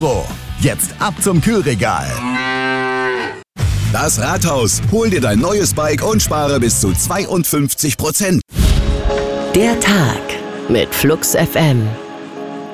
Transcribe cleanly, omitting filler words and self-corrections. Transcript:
So, jetzt ab zum Kühlregal. Das Rathaus. Hol dir dein neues Bike und spare bis zu 52%. Der Tag mit Flux FM.